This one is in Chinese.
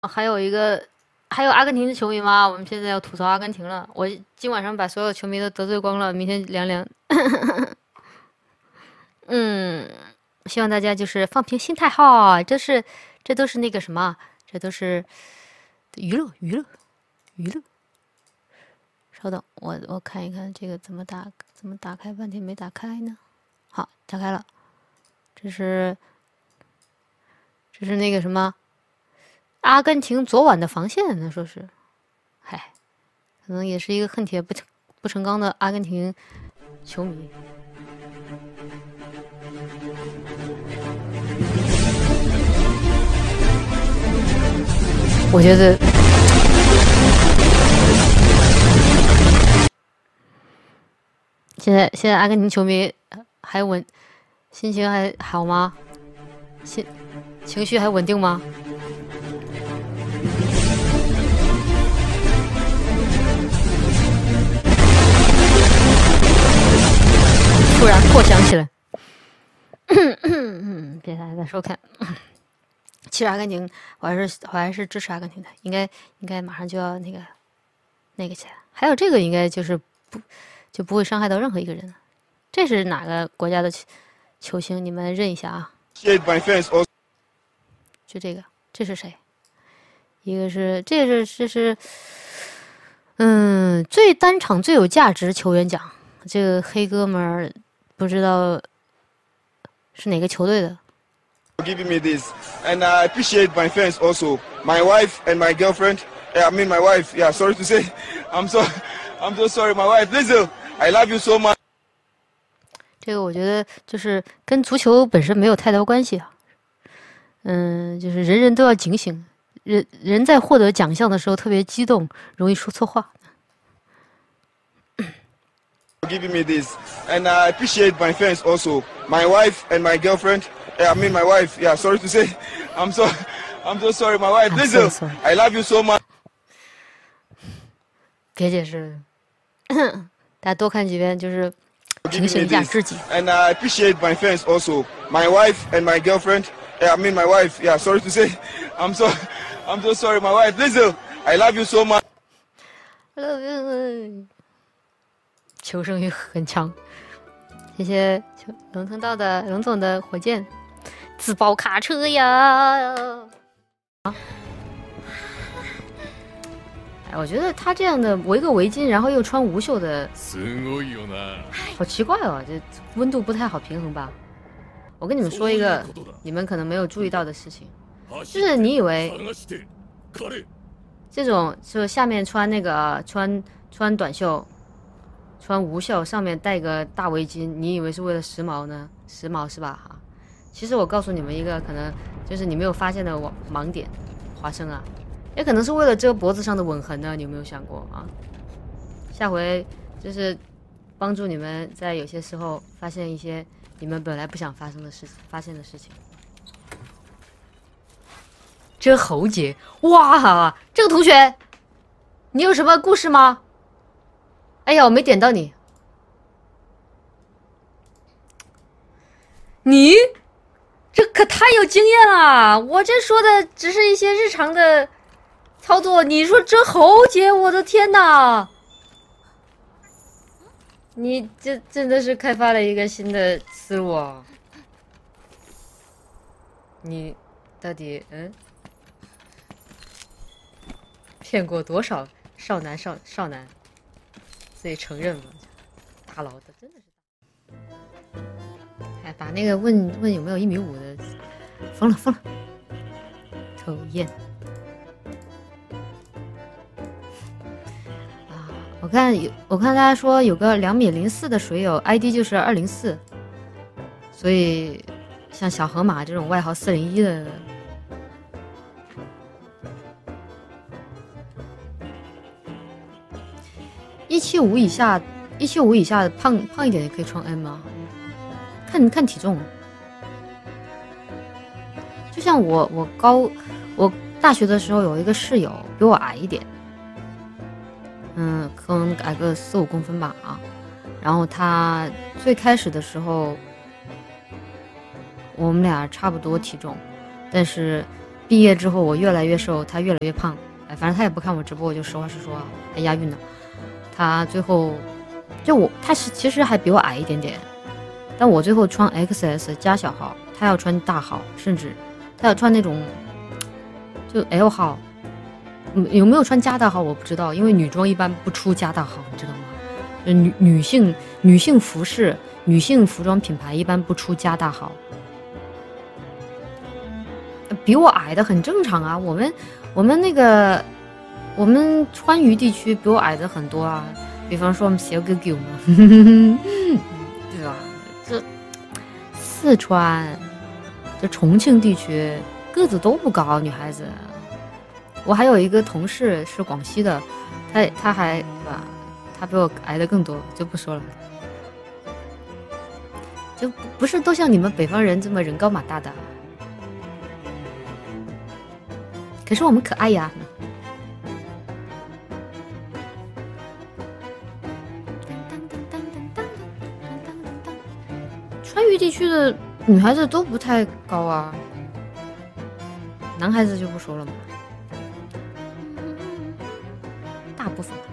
还有一个，还有阿根廷的球迷吗？我们现在要吐槽阿根廷了。我今晚上把所有球迷都得罪光了，明天凉凉。嗯，希望大家就是放平心态哈，这都是那个什么，这都是娱乐。稍等，我看一看这个怎么打开，半天没打开呢。好，打开了。这是那个什么，阿根廷昨晚的防线呢，说是，嗨，可能也是一个恨铁不成钢的阿根廷球迷。我觉得现在阿根廷球迷还心情还好吗？情绪还稳定吗？突然破响起来。别大家再收看。其实阿根廷，我还是支持阿根廷的，应该马上就要那个起来。还有这个应该就是不会伤害到任何一个人了。这是哪个国家的球星？你们认一下啊。就这个，这是谁？一个是这是最单场最有价值球员奖，这个黑哥们儿不知道是哪个球队的。 Giving me this, and I appreciate my fans also. My wife and my girlfriend. Yeah, I mean my wife. Yeah, sorry to say, I'm so sorry. My wife, Lizzo, I love you so much. 这个我觉得就是跟足球本身没有太大关系啊。就是人人都要警醒，人在获得奖项的时候特别激动，容易说错话。 Giving me this, and I appreciate my fans also. My wife and my girlfriend. Yeah, I mean my wife. Yeah, sorry to say, I'm so sorry. My wife, Lizzo, I love you so much. 别解释，大家多看几遍，就是警醒一下自己。 And I appreciate my fans also. My wife and my girlfriend. Yeah, I mean my wife. Yeah, sorry to say, I'm so sorry. My wife, Lizzo, I love you so much. 求生欲很强。谢谢龙总的火箭，自爆卡车呀！我觉得他这样的围个围巾，然后又穿无袖的，好奇怪哦，这温度不太好平衡吧？我跟你们说一个你们可能没有注意到的事情，就是你以为这种就下面穿那个穿短袖。穿无袖，上面戴个大围巾，你以为是为了时髦呢？时髦是吧？哈，其实我告诉你们一个可能就是你没有发现的盲点，华生啊，也可能是为了遮脖子上的吻痕呢。你有没有想过啊？下回就是帮助你们在有些时候发现一些你们本来不想发现的事情。遮喉结，哇，这个同学，你有什么故事吗？哎呀，我没点到你。你这可太有经验了！我这说的只是一些日常的操作，你说遮喉结，我的天哪！你这真的是开发了一个新的思路啊！你到底骗过多少少男？自己承认了，大佬的真的是，哎，把那个问有没有1.5米的，疯了，讨厌啊！我看大家说有个2.04米的水友 ，ID 就是204，所以像小河马这种外号401的。175以下胖一点也可以穿 M 吗？看体重。就像我大学的时候有一个室友比我矮一点，可能矮个4-5公分吧啊。然后他最开始的时候，我们俩差不多体重，但是毕业之后我越来越瘦，他越来越胖。哎，反正他也不看我直播，我就实话实说啊，还押韵呢。他最后他其实还比我矮一点点，但我最后穿 XS 加小号，他要穿大号，甚至他要穿那种就 L 号。有没有穿加大号我不知道，因为女装一般不出加大号，你知道吗？女性服饰、女性服装品牌一般不出加大号。比我矮的很正常啊，我们川渝地区比我矮的很多啊，比方说我们小狗狗嘛，对吧？这四川、这重庆地区个子都不高，女孩子。我还有一个同事是广西的，他还吧，他比我矮的更多，就不说了。就不是都像你们北方人这么人高马大的。可是我们可爱呀。川渝地区的女孩子都不太高啊，男孩子就不说了嘛，大部分。